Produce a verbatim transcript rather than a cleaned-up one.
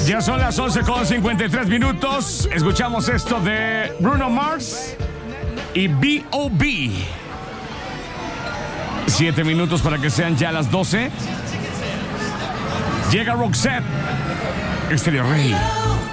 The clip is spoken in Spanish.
Ya son las once con cincuenta y tres minutos. Escuchamos esto de Bruno Mars y B O B Siete minutos para que sean ya las doce. Llega Roxette, Estéreo Rey.